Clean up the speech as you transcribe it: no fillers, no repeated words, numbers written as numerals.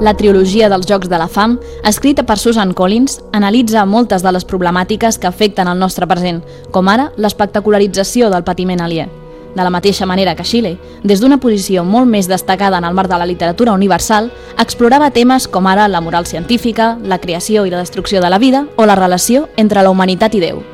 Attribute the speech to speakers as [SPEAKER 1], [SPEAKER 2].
[SPEAKER 1] La trilogia dels Jocs de la Fam, escrita per Susan Collins, analitza moltes de les problemàtiques que afecten el nostre present, com ara l'espectacularització del patiment aliè. De la mateixa manera que Shelley, des d'una posició molt més destacada en el marc de la literatura universal, explorava temes com ara la moral científica, la creació i la destrucció de la vida o la relació entre la humanitat i Déu.